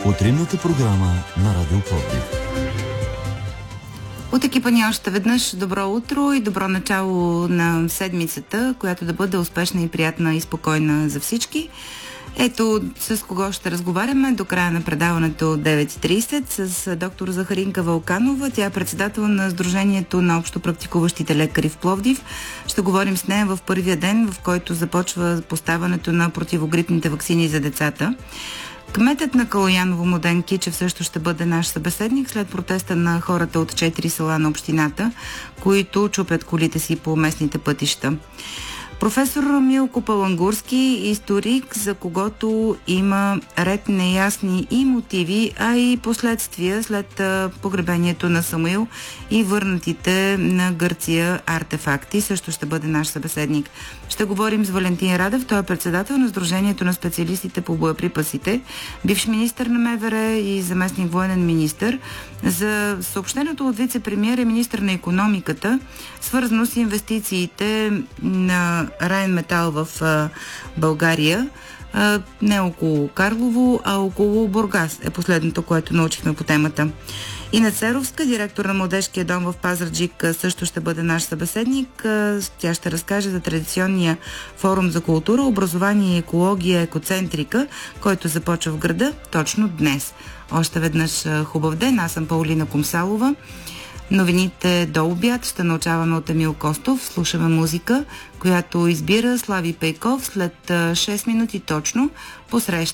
Утринната програма на Радио Пловдив. От екипа ни още веднъж добро утро и добро начало на седмицата, която да бъде успешна и приятна и спокойна за всички. Ето с кого ще разговаряме до края на предаването от 9:30 с доктор Захаринка Вълканова. Тя е председател на Сдружението на общопрактикуващите лекари в Пловдив. Ще говорим с нея в първия ден, в който започва поставянето на противогрипните ваксини за децата. Кметът на Калояново Младен Кичев също ще бъде наш събеседник след протеста на хората от 4 села на общината, които чупят колите си по местните пътища. Професор Милко Палангурски, историк, за когото има ред неясни и мотиви, а и последствия след погребението на Самуил и върнатите на Гърция артефакти, също ще бъде наш събеседник. Ще говорим с Валентин Радев, той е председател на Сдружението на специалистите по боеприпасите, бивш министър на МВР и заместник военен министър, за съобщеното от вице-премиер и министър на икономиката, свързано с инвестициите на Райнметал в България, не около Карлово, а около Бургас е последното, което научихме по темата. Ина Церовска, директор на Младежкия дом в Пазарджик, също ще бъде наш събеседник. Тя ще разкаже за традиционния форум за култура, образование, екология, екоцентрика, който започва в града точно днес. Още веднъж хубав ден, аз съм Паулина Комсалова. Новините до обяд ще научаваме от Емил Костов. Слушаме музика, която избира Слави Пейков след 6 минути точно. Посреща